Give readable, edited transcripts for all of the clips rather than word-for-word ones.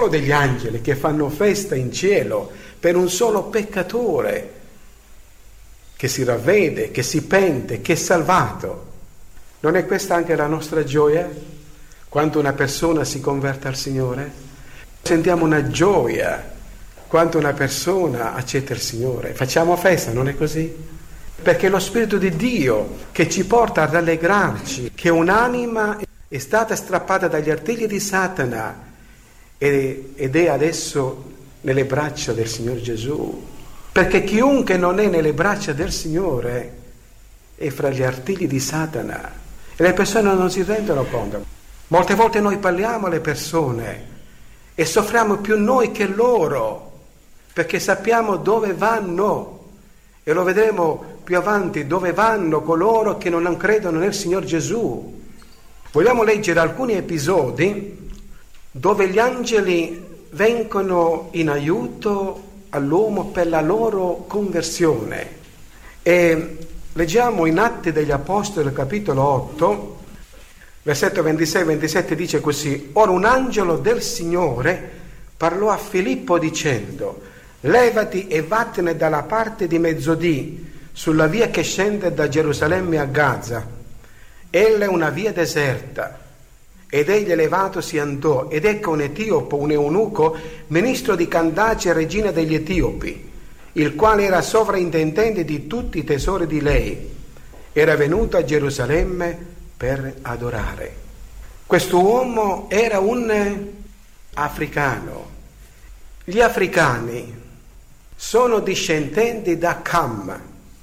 degli angeli che fanno festa in cielo per un solo peccatore che si ravvede, che si pente, che è salvato. Non è questa anche la nostra gioia? Quando una persona si converte al Signore? Sentiamo una gioia quando una persona accetta il Signore. Facciamo festa, non è così? Perché è lo Spirito di Dio che ci porta ad allegrarci, che un'anima è stata strappata dagli artigli di Satana ed è adesso nelle braccia del Signore Gesù. Perché chiunque non è nelle braccia del Signore è fra gli artigli di Satana e le persone non si rendono conto. Molte volte noi parliamo alle persone e soffriamo più noi che loro, perché sappiamo dove vanno e lo vedremo più avanti, dove vanno coloro che non credono nel Signor Gesù. Vogliamo leggere alcuni episodi dove gli angeli vengono in aiuto all'uomo per la loro conversione. E leggiamo in Atti degli Apostoli, capitolo 8, versetto 26-27, dice così: ora un angelo del Signore parlò a Filippo dicendo: levati e vattene dalla parte di mezzodì sulla via che scende da Gerusalemme a Gaza. Ella è una via deserta. Ed egli levatosi andò, ed ecco un etiopo, un eunuco, ministro di Candace, regina degli Etiopi, il quale era sovrintendente di tutti i tesori di lei. Era venuto a Gerusalemme per adorare. Questo uomo era un africano. Gli africani sono discendenti da Cam.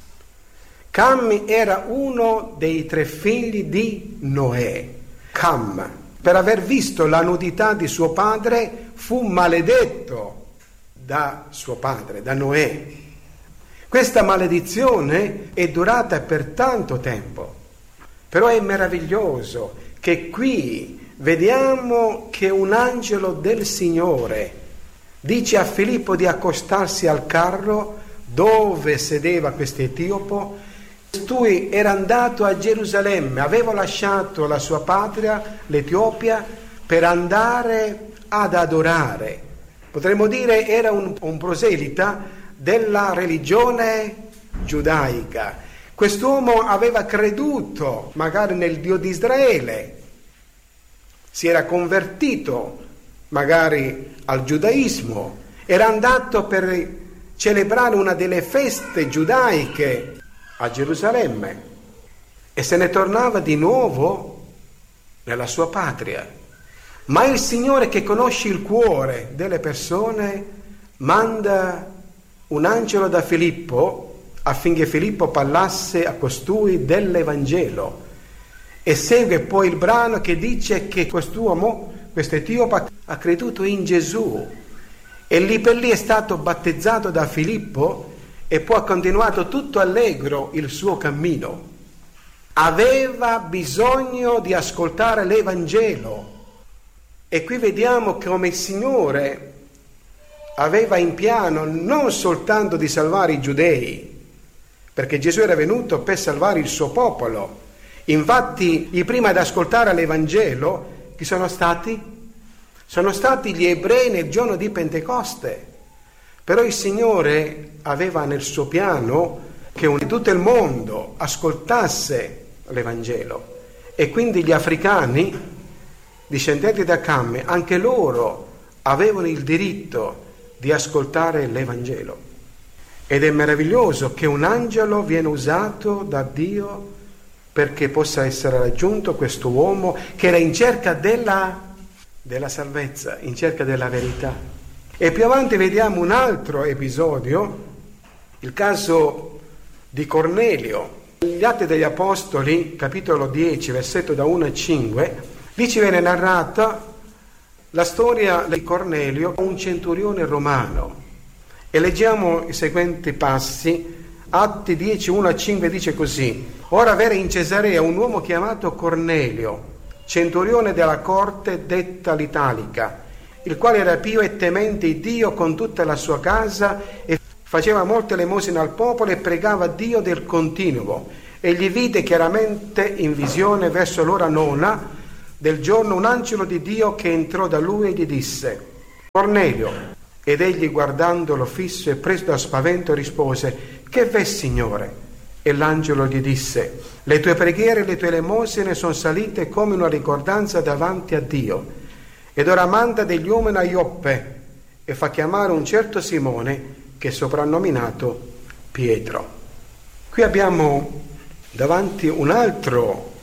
Cam era uno dei 3 figli di Noè. Cam, per aver visto la nudità di suo padre, fu maledetto da suo padre, da Noè. Questa maledizione è durata per tanto tempo, però è meraviglioso che qui vediamo che un angelo del Signore dice a Filippo di accostarsi al carro dove sedeva questo etiopo. Lui era andato a Gerusalemme, aveva lasciato la sua patria, l'Etiopia, per andare ad adorare. Potremmo dire era un proselita della religione giudaica. Quest'uomo aveva creduto magari nel Dio di Israele, si era convertito magari al giudaismo, era andato per celebrare una delle feste giudaiche a Gerusalemme e se ne tornava di nuovo nella sua patria. Ma il Signore, che conosce il cuore delle persone, manda un angelo da Filippo affinché Filippo parlasse a costui dell'Evangelo. E segue poi il brano che dice che quest'uomo, questo etiope, ha creduto in Gesù e lì per lì è stato battezzato da Filippo e poi ha continuato tutto allegro il suo cammino. Aveva bisogno di ascoltare l'Evangelo. E qui vediamo come il Signore aveva in piano non soltanto di salvare i giudei, perché Gesù era venuto per salvare il suo popolo. Infatti, i primi ad ascoltare l'Evangelo, chi sono stati? Sono stati gli ebrei nel giorno di Pentecoste. Però il Signore aveva nel suo piano che tutto il mondo ascoltasse l'Evangelo. E quindi gli africani, discendenti da Cam, anche loro avevano il diritto di ascoltare l'Evangelo. Ed è meraviglioso che un angelo viene usato da Dio perché possa essere raggiunto questo uomo che era in cerca della salvezza, in cerca della verità. E più avanti vediamo un altro episodio, il caso di Cornelio. Negli Atti degli Apostoli, capitolo 10, versetto da 1 a 5, lì ci viene narrata la storia di Cornelio, un centurione romano. E leggiamo i seguenti passi. Atti 10, 1 a 5 dice così: ora v'era in Cesarea un uomo chiamato Cornelio, centurione della corte detta l'Italica, il quale era pio e temente di Dio con tutta la sua casa e faceva molte elemosine al popolo e pregava Dio del continuo. Egli vide chiaramente in visione verso l'ora 9 del giorno un angelo di Dio che entrò da lui e gli disse: Cornelio. Ed egli, guardandolo fisso e preso da spavento, rispose: che v'è, Signore? E l'angelo gli disse: le tue preghiere e le tue elemosine sono salite come una ricordanza davanti a Dio. Ed ora manda degli uomini a Ioppe e fa chiamare un certo Simone, che è soprannominato Pietro. Qui abbiamo davanti un altro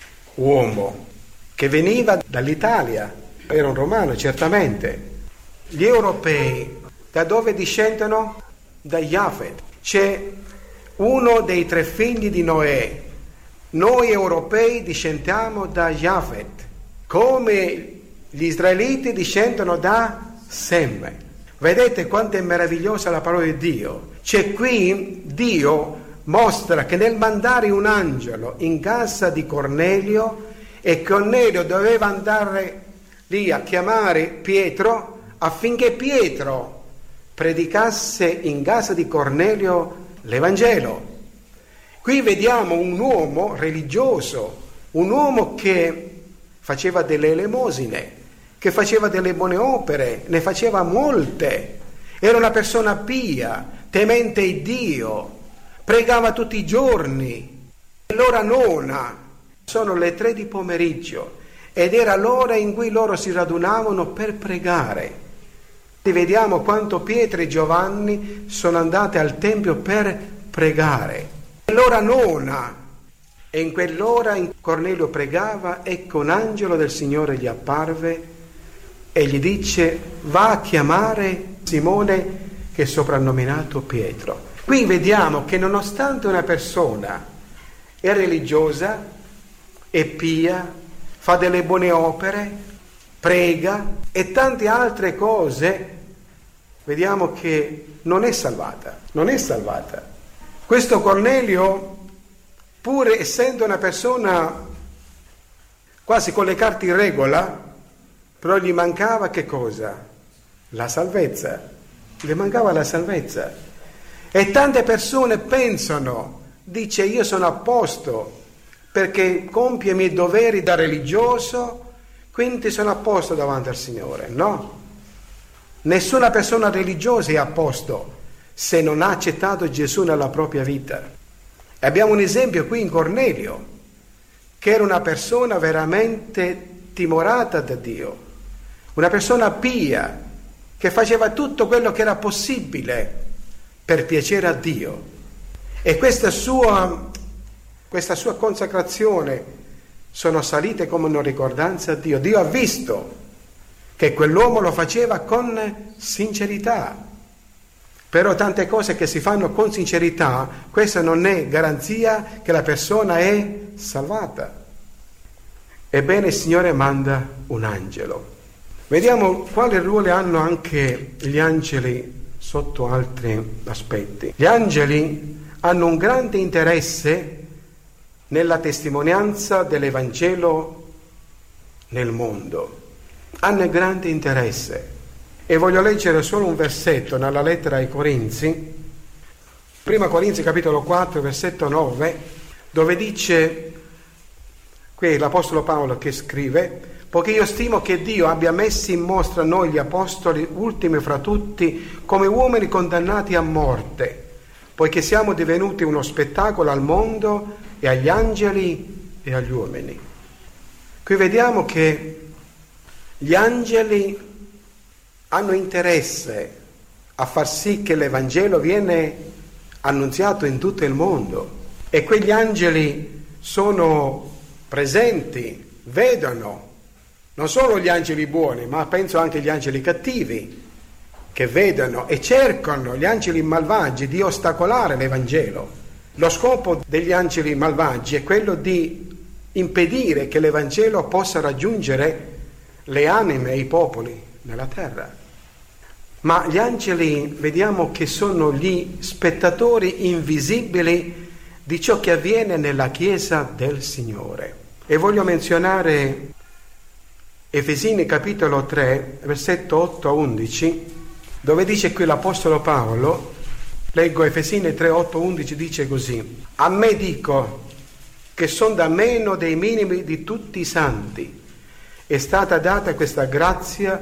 uomo che veniva dall'Italia, era un romano certamente. Gli europei da dove discendono? Da Jafet. C'è uno dei 3 figli di Noè. Noi europei discendiamo da Jafet, come gli israeliti discendono da Sem. Vedete quanto è meravigliosa la parola di Dio. C'è qui Dio mostra che nel mandare un angelo in casa di Cornelio, e Cornelio doveva andare lì a chiamare Pietro affinché Pietro predicasse in casa di Cornelio l'Evangelo. Qui vediamo un uomo religioso, un uomo che faceva delle elemosine, che faceva delle buone opere, ne faceva molte. Era una persona pia, temente Dio, pregava tutti i giorni. L'ora nona, sono le 3 di pomeriggio, ed era l'ora in cui loro si radunavano per pregare. Vediamo quanto Pietro e Giovanni sono andati al tempio per pregare. L'ora nona, e in quell'ora Cornelio pregava, ecco un angelo del Signore gli apparve e gli dice: va a chiamare Simone, che è soprannominato Pietro. Qui vediamo che nonostante una persona è religiosa, è pia, fa delle buone opere, prega e tante altre cose, vediamo che non è salvata. Questo Cornelio, pur essendo una persona quasi con le carte in regola, però gli mancava che cosa? La salvezza. Gli mancava la salvezza. E tante persone pensano, dice: io sono a posto perché compio i miei doveri da religioso, quindi sono a posto davanti al Signore. No. Nessuna persona religiosa è a posto se non ha accettato Gesù nella propria vita. E abbiamo un esempio qui in Cornelio, che era una persona veramente timorata da Dio, una persona pia, che faceva tutto quello che era possibile per piacere a Dio. E questa sua consacrazione sono salite come una ricordanza a Dio. Dio ha visto che quell'uomo lo faceva con sincerità. Però tante cose che si fanno con sincerità, questa non è garanzia che la persona è salvata. Ebbene, il Signore manda un angelo. Vediamo quale ruolo hanno anche gli angeli sotto altri aspetti. Gli angeli hanno un grande interesse nella testimonianza dell'Evangelo nel mondo. Hanno grande interesse. E voglio leggere solo un versetto nella lettera ai Corinzi, 1 Corinzi capitolo 4 versetto 9, dove dice, qui è l'Apostolo Paolo che scrive: poiché io stimo che Dio abbia messi in mostra noi gli apostoli, ultimi fra tutti, come uomini condannati a morte, poiché siamo divenuti uno spettacolo al mondo e agli angeli e agli uomini. Qui vediamo che gli angeli hanno interesse a far sì che l'Evangelo viene annunziato in tutto il mondo, e quegli angeli sono presenti, vedono, non solo gli angeli buoni, ma penso anche agli angeli cattivi, che vedono e cercano, gli angeli malvagi, di ostacolare l'Evangelo. Lo scopo degli angeli malvagi è quello di impedire che l'Evangelo possa raggiungere le anime e i popoli nella terra. Ma gli angeli vediamo che sono gli spettatori invisibili di ciò che avviene nella Chiesa del Signore. E voglio menzionare Efesini capitolo 3, versetto 8 a 11, dove dice qui l'Apostolo Paolo, leggo Efesini 3, 8, 11, dice così: a me dico che son da meno dei minimi di tutti i santi, è stata data questa grazia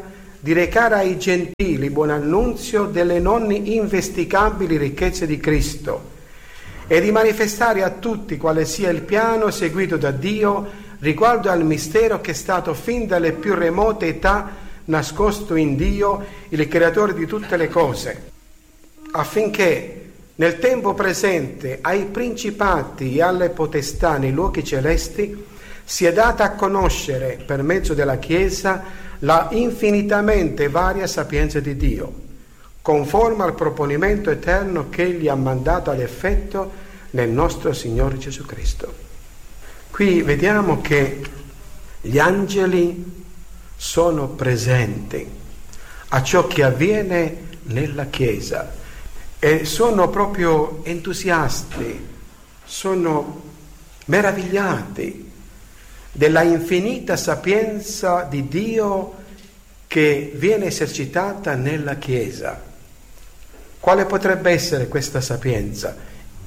di recare ai gentili buon annunzio delle non investigabili ricchezze di Cristo e di manifestare a tutti quale sia il piano seguito da Dio riguardo al mistero che è stato fin dalle più remote età nascosto in Dio, il creatore di tutte le cose, affinché nel tempo presente ai principati e alle potestà nei luoghi celesti sia data a conoscere per mezzo della Chiesa la infinitamente varia sapienza di Dio, conforme al proponimento eterno che Egli ha mandato ad effetto nel nostro Signore Gesù Cristo. Qui vediamo che gli angeli sono presenti a ciò che avviene nella Chiesa e sono proprio entusiasti, sono meravigliati della infinita sapienza di Dio che viene esercitata nella Chiesa. Quale potrebbe essere questa sapienza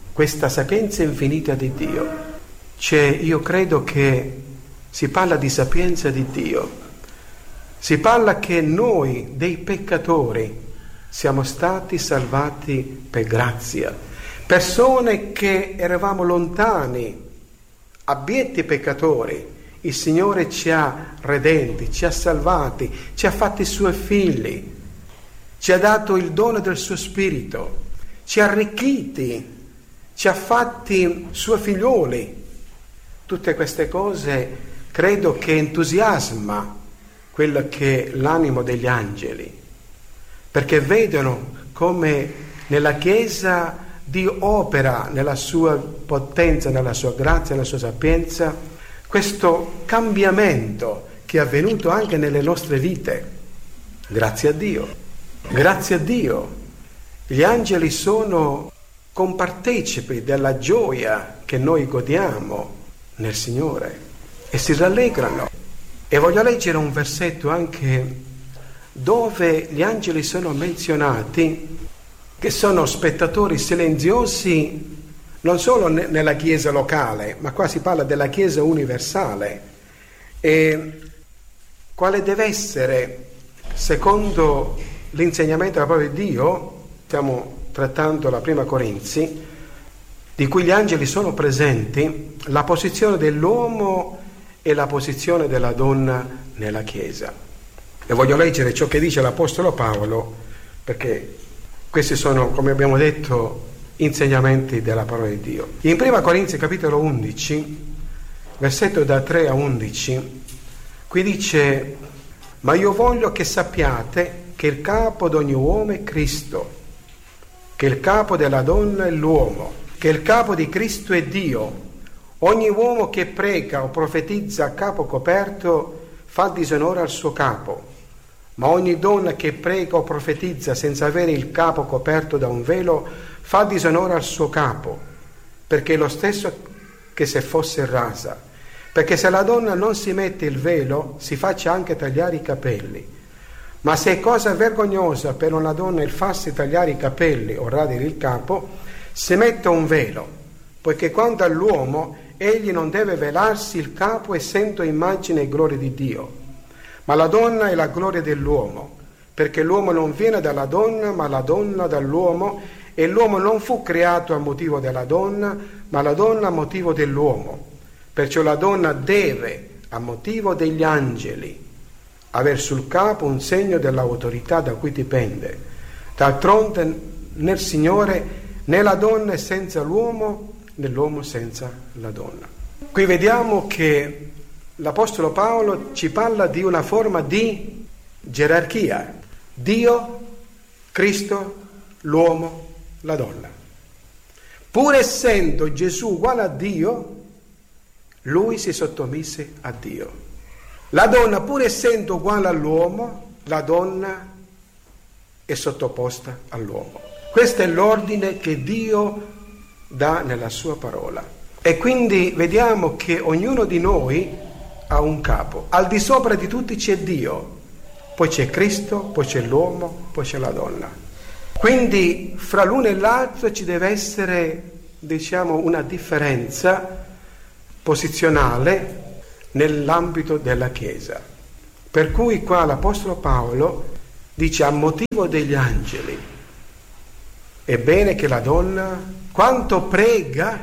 infinita di Dio? Io credo che si parla di sapienza di Dio, si parla che noi dei peccatori siamo stati salvati per grazia, persone che eravamo lontani, abietti peccatori. Il Signore ci ha redenti, ci ha salvati, ci ha fatti suoi figli, ci ha dato il dono del suo Spirito, ci ha arricchiti, ci ha fatti suoi figlioli. Tutte queste cose credo che entusiasma quello che è l'animo degli angeli, perché vedono come nella Chiesa Dio opera nella sua potenza, nella sua grazia, nella sua sapienza, questo cambiamento che è avvenuto anche nelle nostre vite. Grazie a Dio. Grazie a Dio. Gli angeli sono compartecipi della gioia che noi godiamo nel Signore e si rallegrano. E voglio leggere un versetto anche dove gli angeli sono menzionati, che sono spettatori silenziosi non solo nella Chiesa locale, ma qua si parla della Chiesa universale. E quale deve essere, secondo l'insegnamento della parola di Dio, stiamo trattando la prima Corinzi, di cui gli angeli sono presenti, la posizione dell'uomo e la posizione della donna nella Chiesa. E voglio leggere ciò che dice l'Apostolo Paolo, perché questi sono, come abbiamo detto, insegnamenti della parola di Dio. In 1 Corinzi capitolo 11, versetto da 3 a 11, qui dice: ma io voglio che sappiate che il capo di ogni uomo è Cristo, che il capo della donna è l'uomo, che il capo di Cristo è Dio. Ogni uomo che prega o profetizza a capo coperto fa disonore al suo capo, ma ogni donna che prega o profetizza senza avere il capo coperto da un velo fa disonore al suo capo, perché è lo stesso che se fosse rasa. Perché se la donna non si mette il velo, si faccia anche tagliare i capelli. Ma se è cosa vergognosa per una donna il farsi tagliare i capelli o radere il capo, si mette un velo, poiché quanto all'uomo, egli non deve velarsi il capo essendo immagine e gloria di Dio. Ma la donna è la gloria dell'uomo, perché l'uomo non viene dalla donna, ma la donna dall'uomo, e l'uomo non fu creato a motivo della donna, ma la donna a motivo dell'uomo. Perciò la donna deve, a motivo degli angeli, aver sul capo un segno dell'autorità da cui dipende. D'altronde nel Signore né la donna è senza l'uomo, né l'uomo senza la donna. Qui vediamo che l'Apostolo Paolo ci parla di una forma di gerarchia. Dio, Cristo, l'uomo, la donna. Pur essendo Gesù uguale a Dio, lui si sottomise a Dio. La donna, pur essendo uguale all'uomo, la donna è sottoposta all'uomo. Questo è l'ordine che Dio dà nella sua parola. E quindi vediamo che ognuno di noi ha un capo. Al di sopra di tutti c'è Dio, poi c'è Cristo, poi c'è l'uomo, poi c'è la donna. Quindi fra l'uno e l'altro ci deve essere, una differenza posizionale nell'ambito della Chiesa. Per cui qua l'Apostolo Paolo dice a motivo degli angeli. È bene che la donna, quanto prega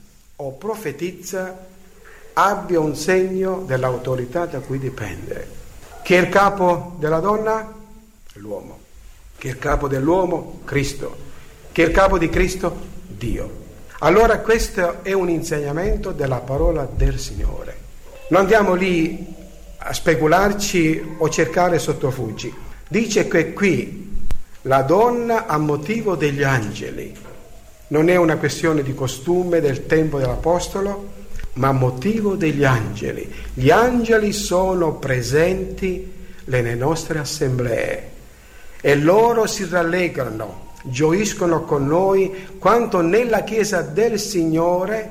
o profetizza, abbia un segno dell'autorità da cui dipende. Chi è il capo della donna? L'uomo. Chi è il capo dell'uomo? Cristo. Chi è il capo di Cristo? Dio. Allora questo è un insegnamento della parola del Signore. Non andiamo lì a specularci o cercare sottofugi. Dice che qui la donna a motivo degli angeli. Non è una questione di costume del tempo dell'Apostolo, ma a motivo degli angeli. Gli angeli sono presenti nelle nostre assemblee e loro si rallegrano, gioiscono con noi quanto nella Chiesa del Signore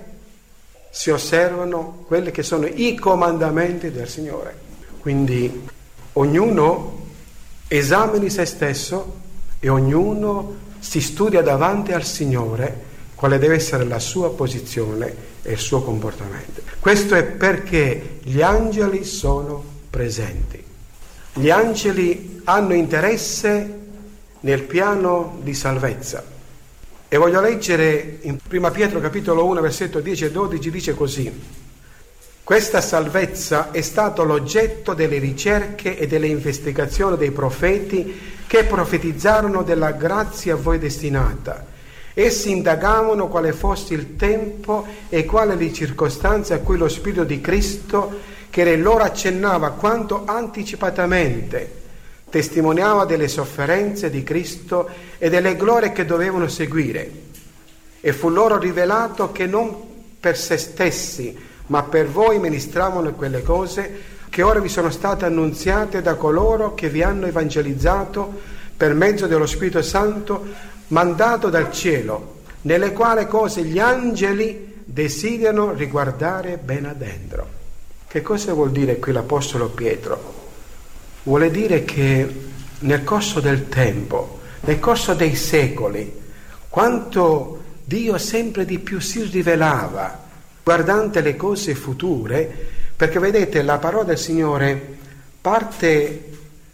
si osservano quelli che sono i comandamenti del Signore. Quindi ognuno esamini se stesso e ognuno si studia davanti al Signore quale deve essere la sua posizione e il suo comportamento. Questo è perché gli angeli sono presenti. Gli angeli hanno interesse nel piano di salvezza. E voglio leggere in 1 Pietro capitolo 1 versetto 10 e 12, dice così: questa salvezza è stato l'oggetto delle ricerche e delle investigazioni dei profeti che profetizzarono della grazia a voi destinata. Essi indagavano quale fosse il tempo e quali le circostanze a cui lo Spirito di Cristo, che loro accennava quanto anticipatamente testimoniava delle sofferenze di Cristo e delle glorie che dovevano seguire. E fu loro rivelato che non per se stessi, ma per voi ministravano quelle cose che ora vi sono state annunziate da coloro che vi hanno evangelizzato per mezzo dello Spirito Santo mandato dal cielo, nelle quali cose gli angeli desiderano riguardare ben addentro. Che cosa vuol dire qui l'Apostolo Pietro? Vuole dire che nel corso del tempo, nel corso dei secoli, quanto Dio sempre di più si rivelava guardante le cose future, perché vedete la parola del Signore parte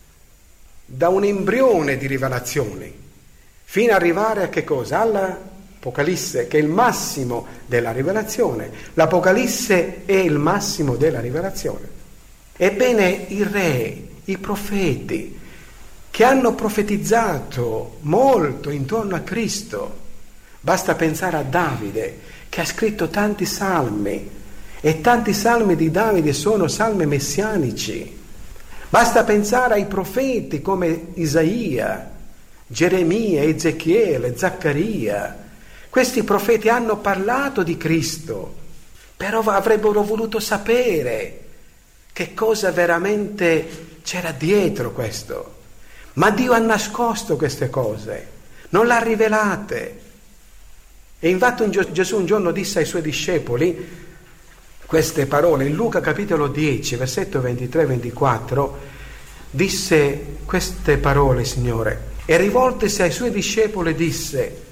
da un embrione di rivelazioni fino ad arrivare a che cosa? All'Apocalisse, che è il massimo della rivelazione. L'Apocalisse è il massimo della rivelazione. Ebbene, i re, i profeti, che hanno profetizzato molto intorno a Cristo, basta pensare a Davide, che ha scritto tanti salmi, e tanti salmi di Davide sono salmi messianici. Basta pensare ai profeti come Isaia, Geremia, Ezechiele, Zaccaria. Questi profeti hanno parlato di Cristo, però avrebbero voluto sapere che cosa veramente c'era dietro questo. Ma Dio ha nascosto queste cose, non l'ha rivelate. E infatti Gesù un giorno disse ai suoi discepoli queste parole. In Luca capitolo 10, versetto 23-24, disse queste parole, Signore, e rivoltesi ai suoi discepoli disse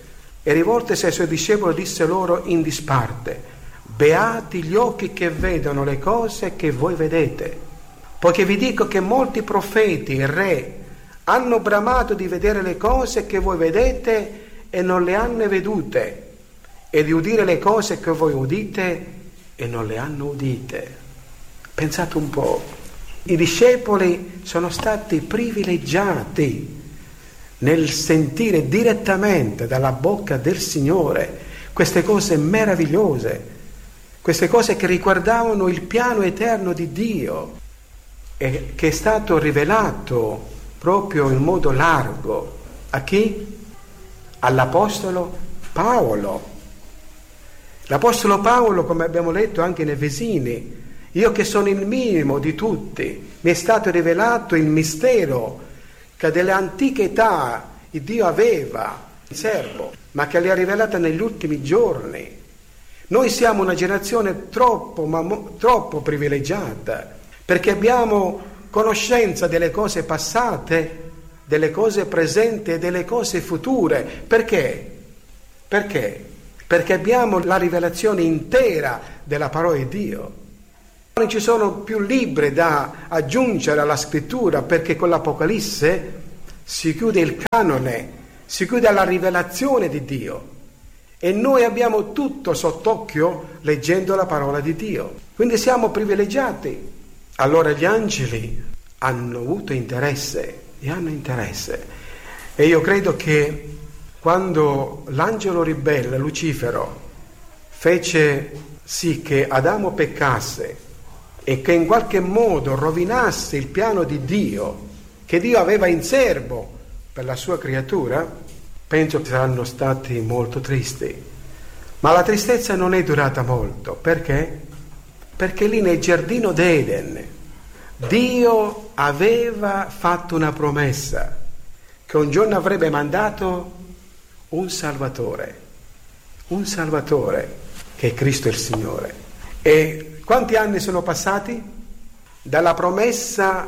loro in disparte: beati gli occhi che vedono le cose che voi vedete, poiché vi dico che molti profeti e re hanno bramato di vedere le cose che voi vedete e non le hanno vedute, e di udire le cose che voi udite e non le hanno udite. Pensate un po', i discepoli sono stati privilegiati nel sentire direttamente dalla bocca del Signore queste cose meravigliose, queste cose che riguardavano il piano eterno di Dio e che è stato rivelato proprio in modo largo a chi? All'Apostolo Paolo. L'Apostolo Paolo, come abbiamo letto anche in Efesini: io che sono il minimo di tutti, mi è stato rivelato il mistero che delle antiche età il Dio aveva in serbo, ma che li ha rivelata negli ultimi giorni. Noi siamo una generazione troppo privilegiata, perché abbiamo conoscenza delle cose passate, delle cose presenti e delle cose future. Perché? Perché abbiamo la rivelazione intera della parola di Dio. Non ci sono più libri da aggiungere alla scrittura, perché con l'Apocalisse si chiude il canone, si chiude alla rivelazione di Dio. E noi abbiamo tutto sott'occhio leggendo la parola di Dio. Quindi siamo privilegiati. Allora gli angeli hanno avuto interesse e hanno interesse. E io credo che quando l'angelo ribelle, Lucifero, fece sì che Adamo peccasse e che in qualche modo rovinasse il piano di Dio, che Dio aveva in serbo per la sua creatura, penso che saranno stati molto tristi. Ma la tristezza non è durata molto. Perché? Perché lì nel giardino d'Eden Dio aveva fatto una promessa che un giorno avrebbe mandato un Salvatore che è Cristo il Signore. E quanti anni sono passati dalla promessa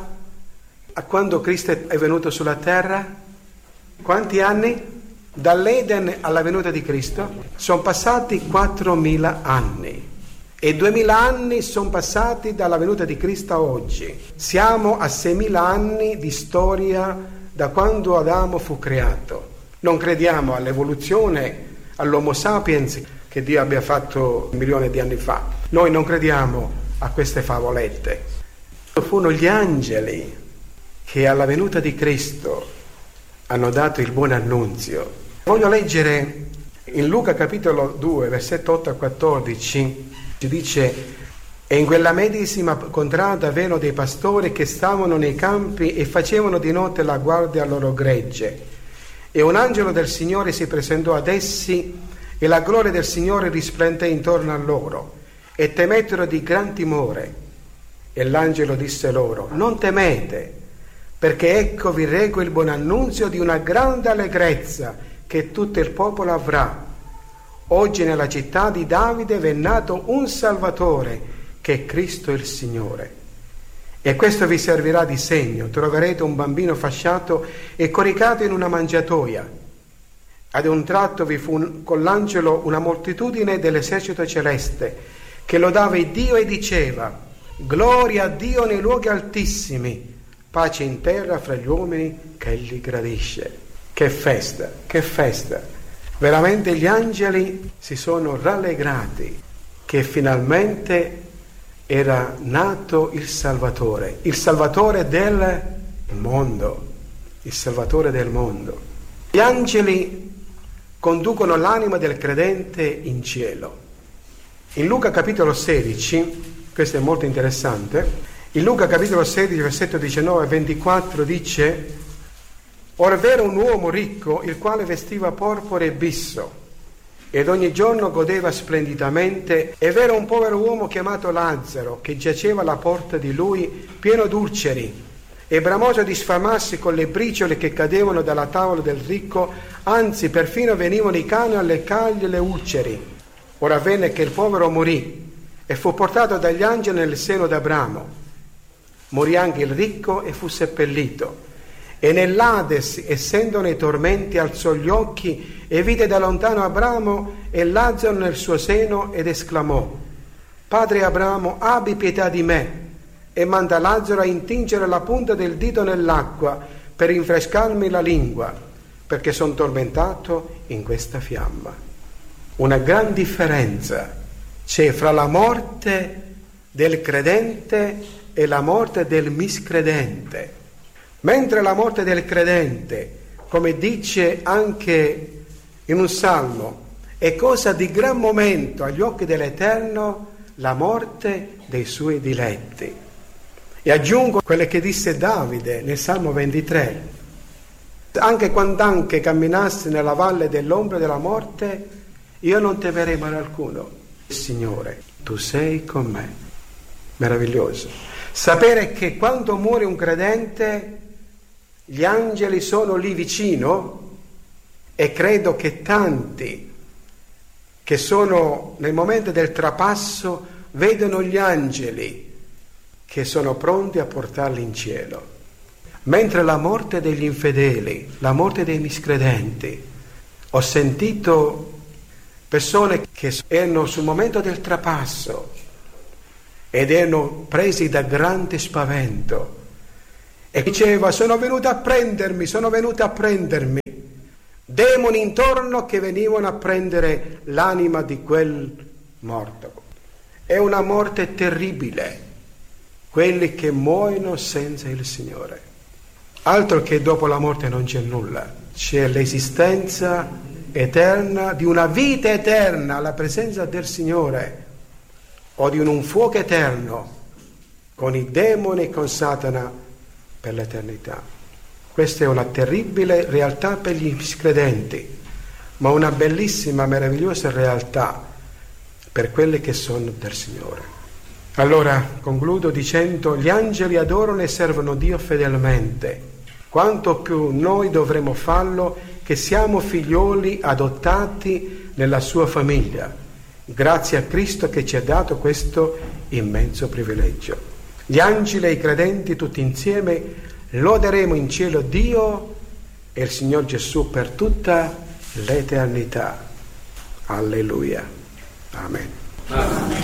a quando Cristo è venuto sulla terra? Quanti anni? Dall'Eden alla venuta di Cristo sono passati 4.000 anni e 2.000 anni sono passati dalla venuta di Cristo a oggi. Siamo a 6.000 anni di storia da quando Adamo fu creato. Non crediamo all'evoluzione, all'Homo sapiens che Dio abbia fatto 1.000.000 di anni fa. Noi non crediamo a queste favolette. Furono gli angeli che alla venuta di Cristo hanno dato il buon annunzio. Voglio leggere in Luca capitolo 2, versetto 8 a 14, ci dice: e in quella medesima contrada avevano dei pastori che stavano nei campi e facevano di notte la guardia al loro gregge. E un angelo del Signore si presentò ad essi e la gloria del Signore risplendé intorno a loro e temettero di gran timore. E l'angelo disse loro: non temete, perché ecco vi reco il buon annunzio di una grande allegrezza che tutto il popolo avrà. Oggi nella città di Davide v'è nato un Salvatore, che è Cristo il Signore. E questo vi servirà di segno: troverete un bambino fasciato e coricato in una mangiatoia. Ad un tratto vi fu con l'angelo una moltitudine dell'esercito celeste che lodava il Dio e diceva: gloria a Dio nei luoghi altissimi, pace in terra fra gli uomini che Egli gradisce. Che festa, che festa! Veramente gli angeli si sono rallegrati che finalmente era nato il Salvatore del mondo, il Salvatore del mondo. Gli angeli conducono l'anima del credente in cielo. In Luca capitolo 16, questo è molto interessante, in Luca capitolo 16, versetto 19 e 24 dice: ora v'era un uomo ricco, il quale vestiva porpora e bisso, ed ogni giorno godeva splendidamente, e v'era un povero uomo chiamato Lazzaro, che giaceva alla porta di lui, pieno d'ulceri, e bramoso di sfamarsi con le briciole che cadevano dalla tavola del ricco, anzi perfino venivano i cani a leccargli le ulceri. Ora avvenne che il povero morì, e fu portato dagli angeli nel seno d'Abramo. Morì anche il ricco e fu seppellito. E nell'Ades, essendo nei tormenti, alzò gli occhi e vide da lontano Abramo e Lazzaro nel suo seno ed esclamò: Padre Abramo, abbi pietà di me e manda Lazzaro a intingere la punta del dito nell'acqua per rinfrescarmi la lingua, perché sono tormentato in questa fiamma. Una gran differenza c'è fra la morte del credente e la morte del miscredente. Mentre la morte del credente, come dice anche in un salmo, è cosa di gran momento agli occhi dell'Eterno, la morte dei suoi diletti. E aggiungo quelle che disse Davide nel Salmo 23: anche quando camminassi nella valle dell'ombra della morte, io non temerei male alcuno. Signore, tu sei con me. Meraviglioso sapere che quando muore un credente gli angeli sono lì vicino, e credo che tanti che sono nel momento del trapasso vedono gli angeli che sono pronti a portarli in cielo. Mentre la morte degli infedeli, la morte dei miscredenti, ho sentito persone che erano sul momento del trapasso ed erano presi da grande spavento e diceva: sono venuto a prendermi, demoni intorno che venivano a prendere l'anima di quel morto. È una morte terribile, quelli che muoiono senza il Signore. Altro che dopo la morte non c'è nulla, c'è l'esistenza eterna, di una vita eterna alla presenza del Signore, o di un fuoco eterno con i demoni e con Satana per l'eternità. Questa è una terribile realtà per gli miscredenti, ma una bellissima, meravigliosa realtà per quelli che sono del Signore. Allora concludo dicendo: gli angeli adorano e servono Dio fedelmente, quanto più noi dovremo farlo, che siamo figlioli adottati nella sua famiglia, grazie a Cristo che ci ha dato questo immenso privilegio. Gli angeli e i credenti tutti insieme loderemo in cielo Dio e il Signor Gesù per tutta l'eternità. Alleluia. Amen.